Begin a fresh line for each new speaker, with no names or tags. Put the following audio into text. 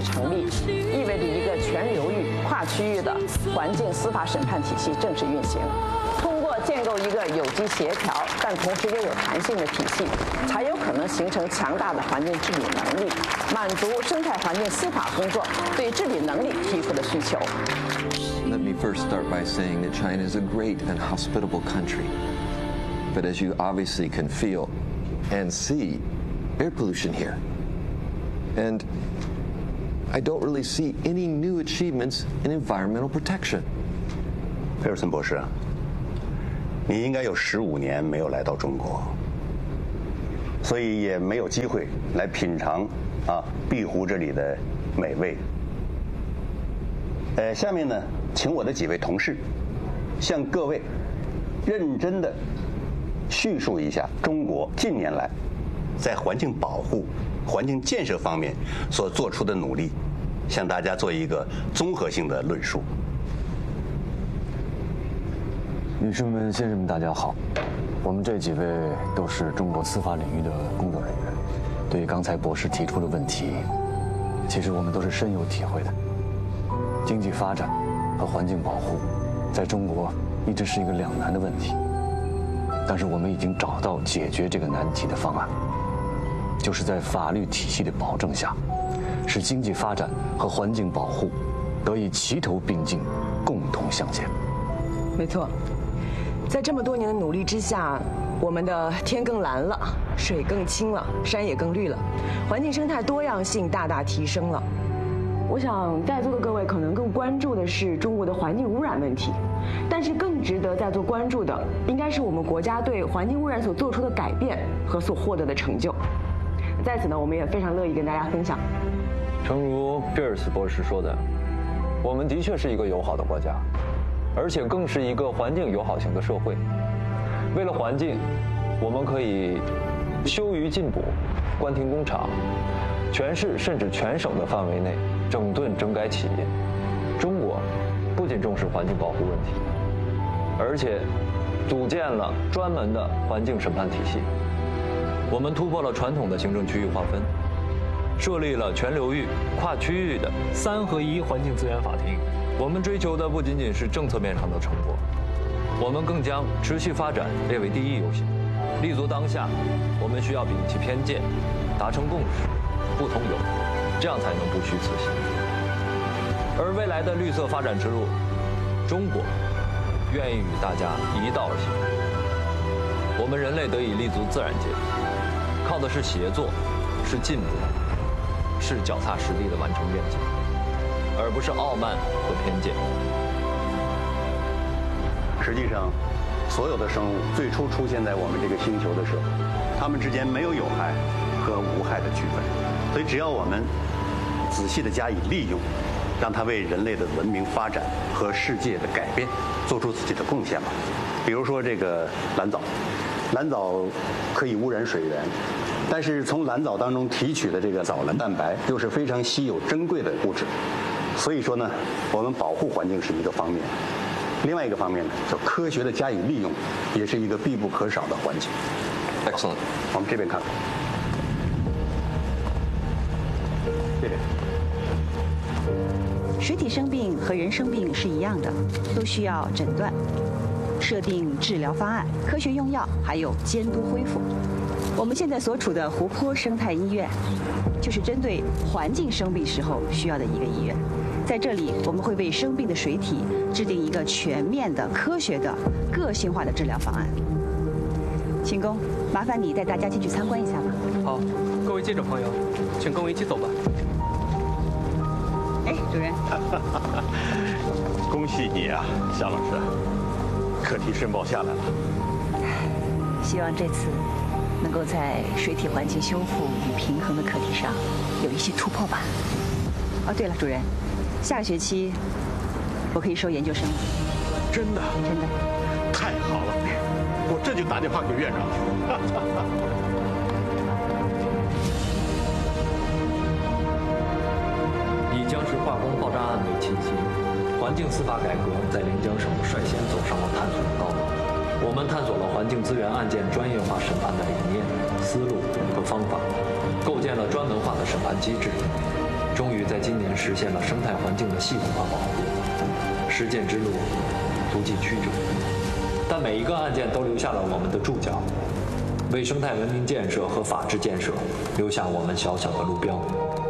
成立，意味着一个全流域、跨区域的环境司法审判体系正式运行。通过建构一个有机协调，但同时又有弹性的体系，才有可能形成强大的环境治理能力，满足生态环境司法工作对治理能力提出的需求。
Let me first start by saying that China is a great and hospitable country. But as you obviously can feel and see, air pollution here. And I don't really see any new achievements in environmental protection.
佩尔森博士，你应该有15年没有来到中国，所以也没有机会来品尝碧湖这里的美味。下面呢，请我的几位同事向各位认真的叙述一下中国近年来在环境保护、环境建设方面所做出的努力，向大家做一个综合性的论述。
女士们、先生们，大家好。我们这几位都是中国司法领域的工作人员，对于刚才博士提出的问题，其实我们都是深有体会的。经济发展和环境保护，在中国一直是一个两难的问题。但是我们已经找到解决这个难题的方案，就是在法律体系的保证下，使经济发展和环境保护得以齐头并进，共同向前。
没错，在这么多年的努力之下，我们的天更蓝了，水更清了，山也更绿了，环境生态多样性大大提升了。我想在座的各位可能更关注的是中国的环境污染问题，但是更值得在座关注的应该是我们国家对环境污染所做出的改变和所获得的成就。在此呢，我们也非常乐意跟大家分享。
诚如比尔斯博士说的，我们的确是一个友好的国家，而且更是一个环境友好型的社会。为了环境，我们可以羞于进补、关停工厂，全市甚至全省的范围内整顿整改企业。中国不仅重视环境保护问题，而且组建了专门的环境审判体系。我们突破了传统的行政区域划分，设立了全流域、跨区域的3合1环境资源法庭。我们追求的不仅仅是政策面上的成果，我们更将持续发展列为第一优先。立足当下，我们需要摒弃偏见，达成共识，不同有异，这样才能不虚此行。而未来的绿色发展之路，中国愿意与大家一道而行。我们人类得以立足自然界，靠的是协作，是进步，是脚踏实地的完成愿景，而不是傲慢和偏见。
实际上，所有的生物最初出现在我们这个星球的时候，它们之间没有有害和无害的区分，所以只要我们仔细的加以利用，让它为人类的文明发展和世界的改变做出自己的贡献吧。比如说这个蓝藻，蓝藻可以污染水源，但是从蓝藻当中提取的这个藻蓝蛋白又是非常稀有珍贵的物质，所以说呢，我们保护环境是一个方面，另外一个方面呢，就科学的加以利用，也是一个必不可少的环节。
Excellent.
我们这边看，这边。
水体生病和人生病是一样的，都需要诊断、设定治疗方案、科学用药，还有监督恢复。我们现在所处的湖泊生态医院，就是针对环境生病时候需要的一个医院。在这里，我们会为生病的水体制定一个全面的、科学的、个性化的治疗方案。秦工，麻烦你带大家进去参观一下吧。
好，各位记者朋友，请跟我一起走吧。
哎，主任，
恭喜你啊，夏老师，课题申报下来了。
希望这次能够在水体环境修复与平衡的课题上有一些突破吧。哦，对了，主任，下个学期我可以收研究生了。
真的？
真的。
太好了，我这就打电话给院长去。
以僵尸化工爆炸案为契机，环境司法改革在临江省率先走上了探索的道路。我们探索了环境资源案件专业化审判的理念、思路和方法，构建了专门化的审判机制。 终于在今年实现了生态环境的系统化保护。实践之路足迹曲折，但每一个案件都留下了我们的注脚，为生态文明建设和法治建设留下我们小小的路标。